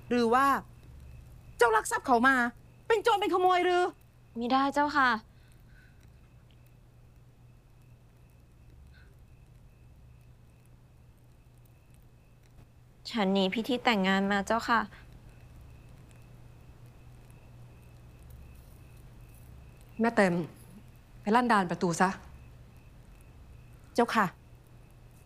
หรือว่าเจ้าลักทรัพย์เขามา เป็นโจรเป็นขโมยหรือมิได้เจ้าค่ะฉันหนีพิธีแต่งงานมาเจ้าค่ะแม่เต็มไปลั่นดานประตูซะเจ้าค่ะ